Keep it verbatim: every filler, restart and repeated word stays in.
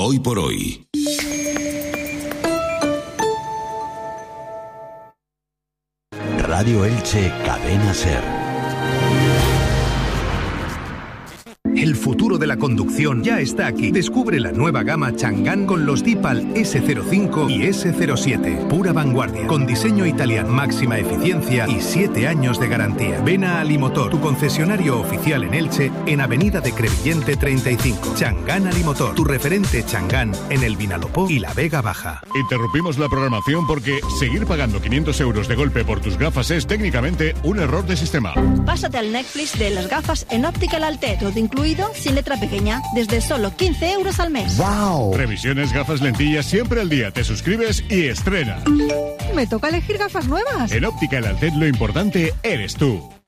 Hoy por hoy. Radio Elche, Cadena SER. El futuro de la conducción ya está aquí. Descubre la nueva gama Chang'an con los Deepal ese cero cinco y ese cero siete. Pura vanguardia, con diseño italiano, máxima eficiencia y siete años de garantía. Ven a Alimotor, tu concesionario oficial en Elche, en Avenida de Crevillente treinta y cinco. Chang'an Alimotor, tu referente Chang'an en el Vinalopó y la Vega Baja. Interrumpimos la programación porque seguir pagando quinientos euros de golpe por tus gafas es técnicamente un error de sistema. Pásate al Netflix de las gafas en Optical Alté, todo incluido, sin letra pequeña, desde solo quince euros al mes. ¡Wow! Revisiones, gafas, lentillas, siempre al día. Te suscribes y estrena. Me toca elegir gafas nuevas. En Optical Altet lo importante eres tú.